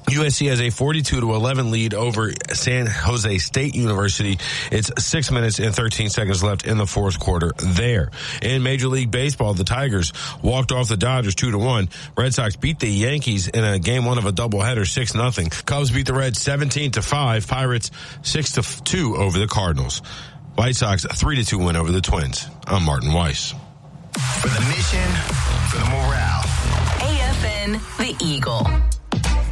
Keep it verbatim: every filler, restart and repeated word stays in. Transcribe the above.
U S C has a forty-two to eleven lead over San Jose State University. It's six minutes and thirteen seconds left in the fourth quarter there. In Major League Baseball, the Tigers walked off the Dodgers two to one. Red Sox beat the Yankees in a game one of a doubleheader six nothing. Cubs beat the Reds seventeen to five. Pirates six to two over the Cardinals. White Sox three to two win over the Twins. I'm Martin Weiss. For the mission, for the morale. A F N, the Eagle.